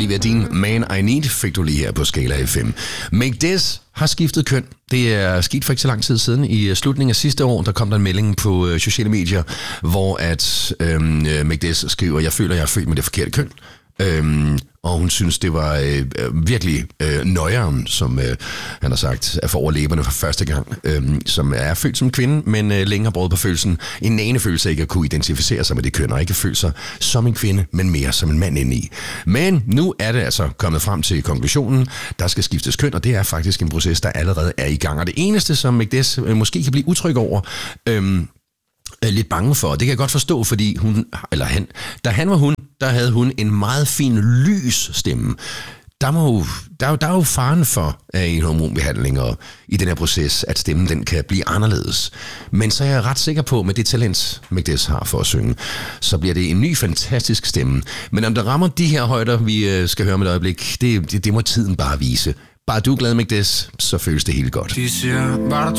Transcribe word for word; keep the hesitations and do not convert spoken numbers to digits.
Olivia Dean, Man I Need, fik du lige her på Skala F M. Make This har skiftet køn. Det er sket for ikke så lang tid siden. I slutningen af sidste år, der kom der en melding på øh, sociale medier, hvor at øh, Make This skriver, jeg føler, jeg er født med det forkerte køn. Øhm, og hun synes, det var øh, virkelig øh, nøjeren, som øh, han har sagt, er for overlevende for første gang, øh, som er født som kvinde, men øh, længe har brugt på følelsen, en ane følelse ikke at kunne identificere sig med det køn, og ikke føle sig som en kvinde, men mere som en mand indeni. Men nu er det altså kommet frem til konklusionen, der skal skiftes køn, og det er faktisk en proces, der allerede er i gang. Og det eneste, som Make This øh, måske kan blive utryg over, øh, er lidt bange for, det kan jeg godt forstå, fordi hun, eller han, da han var hun, der havde hun en meget fin lys stemme. Der, må, der, der er jo faren for uh, en hormonbehandling og i den her proces, at stemmen den kan blive anderledes. Men så er jeg ret sikker på, med det talent, Make This har for at synge, så bliver det en ny, fantastisk stemme. Men om der rammer de her højder, vi uh, skal høre med et øjeblik, det, det, det må tiden bare vise. Bare du er glad, Make This, så føles det helt godt. De siger, var der